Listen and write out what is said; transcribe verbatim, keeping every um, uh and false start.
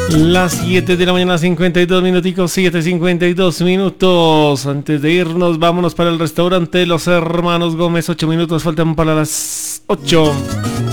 Las siete de la mañana, cincuenta y dos minuticos, siete cincuenta y dos minutos. Antes de irnos, vámonos para el restaurante Los Hermanos Gómez. ocho minutos faltan para las ocho.